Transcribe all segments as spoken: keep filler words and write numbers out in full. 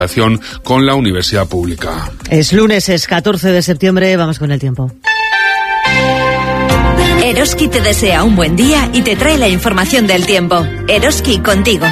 con la universidad pública. Es lunes, es catorce de septiembre, vamos con el tiempo. Eroski te desea un buen día y te trae la información del tiempo. Eroski, contigo.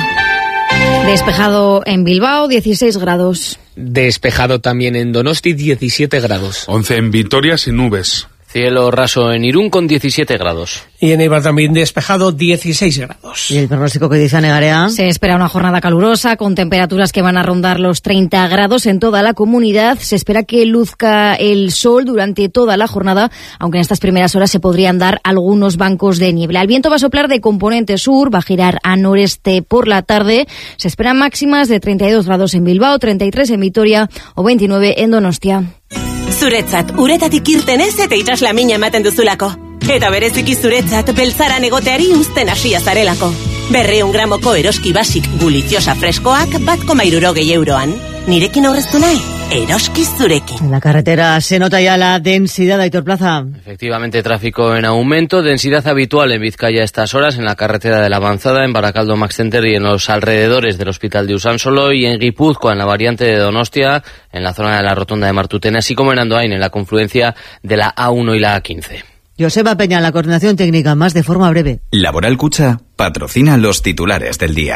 Despejado en Bilbao, dieciséis grados. Despejado también en Donosti, diecisiete grados. once en Vitoria, sin nubes. Cielo raso en Irún con diecisiete grados. Y en Eibar también despejado, dieciséis grados. ¿Y el pronóstico que dice Anegarea? Se espera una jornada calurosa con temperaturas que van a rondar los treinta grados en toda la comunidad. Se espera que luzca el sol durante toda la jornada, aunque en estas primeras horas se podrían dar algunos bancos de niebla. El viento va a soplar de componente sur, va a girar a noreste por la tarde. Se esperan máximas de treinta y dos grados en Bilbao, treinta y tres en Vitoria o veintinueve en Donostia. Zuretzat, uretatik irtenez eta itzasla mina ematen duzulako. Eta bereziki zuretzat, beltzaran egoteari uzten hasia zarelako. Berreun gramoko Eroski Basic guliziosa freskoak bat koma hirurogei euroan. Nirekin aurreztu nahi? Eroski zurekin. En la carretera se nota ya la densidad, Aitor Plaza. Efectivamente, tráfico en aumento, densidad habitual en Vizcaya a estas horas, en la carretera de la Avanzada, en Barakaldo Max Center y en los alrededores del Hospital de Usánsolo, y en Guipúzcoa, en la variante de Donostia, en la zona de la rotonda de Martutene, así como en Andoain, en la confluencia de la A uno y la A quince. Joseba Peña, la coordinación técnica, más de forma breve. Laboral Cucha patrocina los titulares del día.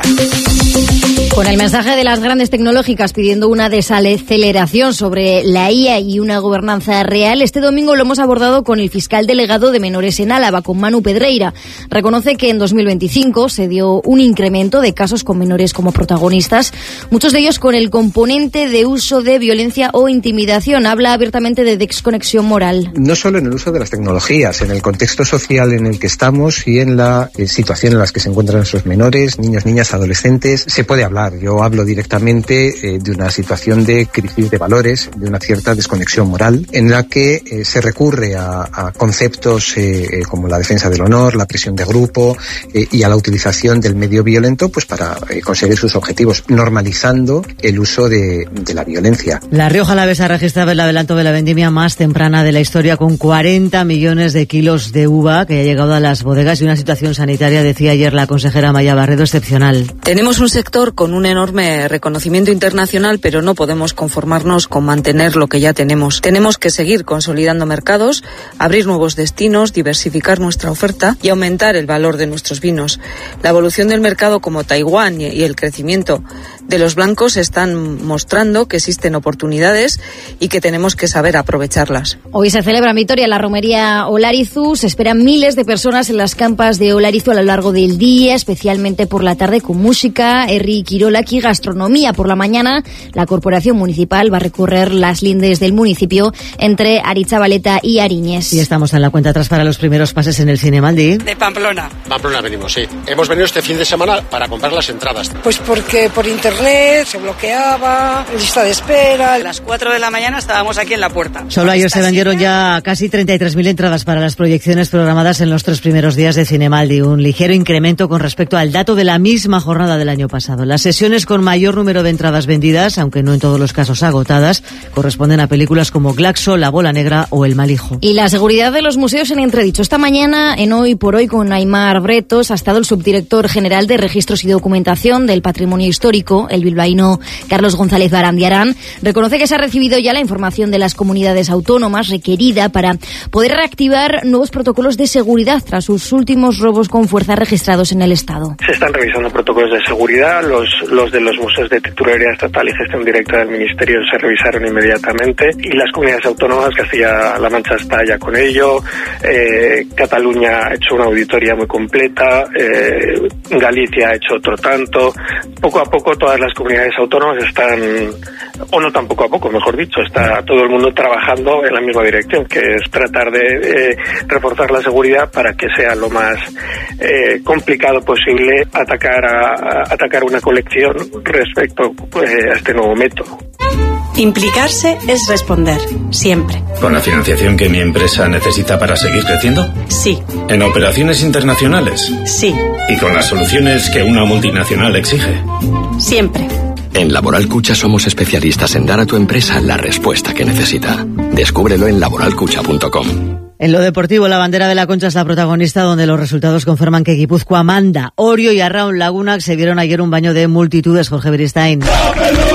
Con el mensaje de las grandes tecnológicas pidiendo una desaceleración sobre la I A y una gobernanza real, este domingo lo hemos abordado con el fiscal delegado de menores en Álava, con Manu Pedreira. Reconoce que en dos mil veinticinco se dio un incremento de casos con menores como protagonistas, muchos de ellos con el componente de uso de violencia o intimidación. Habla abiertamente de desconexión moral. No solo en el uso de las tecnologías, en el contexto social en el que estamos y en la eh, situación en la que se encuentran esos menores, niños, niñas, adolescentes, se puede hablar. Yo hablo directamente eh, de una situación de crisis de valores, de una cierta desconexión moral, en la que eh, se recurre a, a conceptos eh, eh, como la defensa del honor, la presión de grupo eh, y a la utilización del medio violento, pues para eh, conseguir sus objetivos, normalizando el uso de, de la violencia. La Rioja Alavesa ha registrado el adelanto de la vendimia más temprana de la historia, con cuarenta millones de kilos de uva que ha llegado a las bodegas, y una situación sanitaria, decía ayer la consejera Maya Barredo, excepcional. Tenemos un sector con un enorme reconocimiento internacional, pero no podemos conformarnos con mantener lo que ya tenemos. Tenemos que seguir consolidando mercados, abrir nuevos destinos, diversificar nuestra oferta y aumentar el valor de nuestros vinos. La evolución del mercado como Taiwán y el crecimiento de los blancos están mostrando que existen oportunidades y que tenemos que saber aprovecharlas. Hoy se celebra en Vitoria la romería Olarizu. Se esperan miles de personas en las campas de Olarizu a lo largo del día, especialmente por la tarde, con música, herri kirolak y gastronomía. Por la mañana, la corporación municipal va a recorrer las lindes del municipio entre Aritzabaleta y Ariñez. Y estamos en la cuenta atrás para los primeros pases en el Cinemaldi. De Pamplona. Pamplona venimos, sí. Hemos venido este fin de semana para comprar las entradas. Pues porque por internet se bloqueaba, lista de espera. A las cuatro de la mañana estábamos aquí en la puerta. Solo ayer se vendieron ya casi treinta y tres mil entradas para las proyecciones programadas en los tres primeros días de Cinemaldi, un ligero incremento con respecto al dato de la misma jornada del año pasado. Las sesiones con mayor número de entradas vendidas, aunque no en todos los casos agotadas, corresponden a películas como Glaxo, La Bola Negra o El Mal Hijo. Y la seguridad de los museos en entredicho. Esta mañana, en Hoy por Hoy, con Aimar Bretos, ha estado el subdirector general de Registros y Documentación del Patrimonio Histórico, el bilbaíno Carlos González Barandiarán. Reconoce que se ha recibido ya la información de las comunidades autónomas requerida para poder reactivar nuevos protocolos de seguridad tras sus últimos robos con fuerza registrados en el Estado. Se están revisando protocolos de seguridad, los, los de los museos de titularidad estatal y gestión directa del Ministerio se revisaron inmediatamente, y las comunidades autónomas, Castilla-La Mancha está ya con ello, eh, Cataluña ha hecho una auditoría muy completa, eh, Galicia ha hecho otro tanto. Poco a poco todas las comunidades autónomas están, o no tan poco a poco, mejor dicho, está todo el mundo trabajando en la misma dirección, que es tratar de eh, reforzar la seguridad para que sea lo más eh, complicado posible atacar a, a atacar una colección respecto eh, a este nuevo método. Implicarse es responder, siempre. ¿Con la financiación que mi empresa necesita para seguir creciendo? Sí. ¿En operaciones internacionales? Sí. ¿Y con las soluciones que una multinacional exige? Siempre. En Laboral Cucha somos especialistas en dar a tu empresa la respuesta que necesita. Descúbrelo en laboral cucha punto com. En lo deportivo, la bandera de la Concha es la protagonista, donde los resultados confirman que Guipúzcoa manda. Orio y Arraun Lagunak se vieron ayer un baño de multitudes. Jorge Beristain.